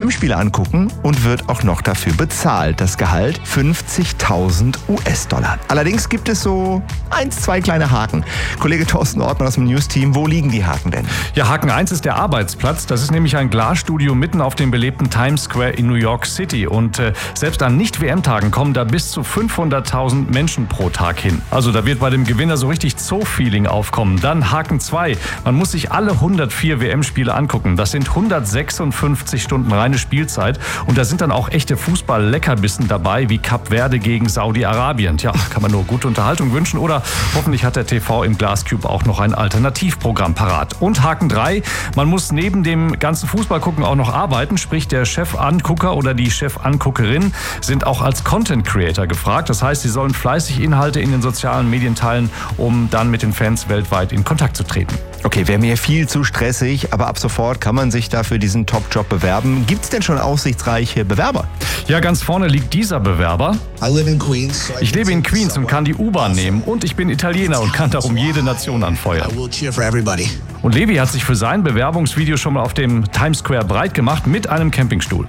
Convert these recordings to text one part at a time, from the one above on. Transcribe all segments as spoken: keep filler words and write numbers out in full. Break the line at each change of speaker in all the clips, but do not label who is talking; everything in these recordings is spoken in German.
M-Spiele angucken und wird auch noch dafür bezahlt. Das Gehalt fünfzigtausend US-Dollar. Allerdings gibt es so eins, zwei kleine Haken. Kollege Thorsten Ortmann aus dem News-Team, wo liegen die Haken denn?
Ja, Haken eins ist der Arbeitsplatz. Das ist nämlich ein Glasstudio mitten auf dem belebten Times Square in New York City. Und äh, selbst an Nicht-W M-Tagen kommen da bis zu fünfhunderttausend Menschen pro Tag hin. Also da wird bei dem Gewinner so richtig Zoo-Feeling aufkommen. Dann Haken zwei. Man muss sich alle hundertvier W M-Spiele angucken. Das sind hundertsechsundfünfzig Stunden reine Spielzeit. Und da sind dann auch echte Fußball-Leckerbissen dabei, wie Kap Verde gegen Saudi-Arabien. Tja, kann man nur gute Unterhaltung wünschen. Oder hoffentlich hat der T V im Glascube auch noch ein Alternativprogramm parat. Und Haken drei. Man muss neben dem ganzen Fußball gucken auch noch arbeiten. Sprich, der Chef-Angucker oder die Chef-Anguckerin sind auch als Content-Creator gefragt. Das heißt, sie sollen fleißig Inhalte in den sozialen Medien teilen, um dann mit den Fans weltweit in Kontakt zu treten.
Okay, wäre mir viel zu stressig, aber ab sofort kann man sich da für diesen Top-Job bewerben. Gibt es denn schon aussichtsreiche Bewerber?
Ja, ganz vorne liegt dieser Bewerber. Ich lebe in Queens und kann die U-Bahn nehmen. Und ich bin Italiener und kann darum jede Nation anfeuern. Und Levi hat sich für sein Bewerbungsvideo schon mal auf dem Times Square breit gemacht mit einem Campingstuhl.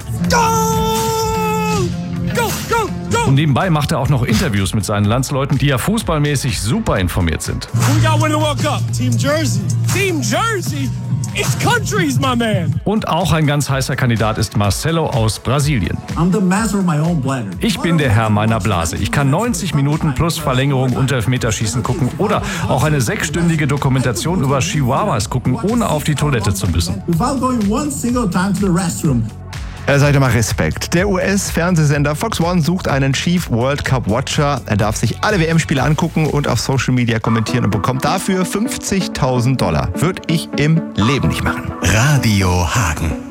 Und nebenbei macht er auch noch Interviews mit seinen Landsleuten, die ja fußballmäßig super informiert sind.
Team Jersey. Team Jersey. It's countries, my man.
Und auch ein ganz heißer Kandidat ist Marcelo aus Brasilien. Ich bin der Herr meiner Blase. Ich kann neunzig Minuten plus Verlängerung und Elfmeterschießen gucken oder auch eine sechsstündige Dokumentation über Chihuahuas gucken, ohne auf die Toilette zu müssen.
Er seid mal Respekt. Der U S-Fernsehsender Fox One sucht einen Chief World Cup Watcher. Er darf sich alle W M-Spiele angucken und auf Social Media kommentieren und bekommt dafür fünfzigtausend Dollar. Würde ich im Leben nicht machen.
Radio Hagen.